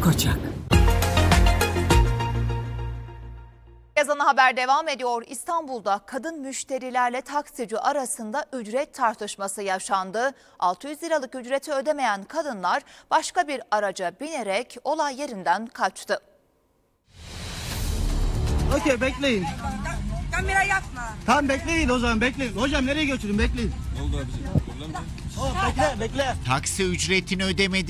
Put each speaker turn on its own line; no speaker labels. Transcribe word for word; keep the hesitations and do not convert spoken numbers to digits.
Koçak.
Yazan haber devam ediyor. İstanbul'da kadın müşterilerle taksici arasında ücret tartışması yaşandı. altı yüz liralık ücreti ödemeyen kadınlar başka bir araca binerek olay yerinden kaçtı.
Okey, bekleyin.
Kamera yapma.
Tamam, bekleyin o zaman, bekleyin. Hocam nereye götürün, bekleyin.
Ne oldu abicim? Problem mi?
Bekle bekle.
Taksi ücretini ödemedi.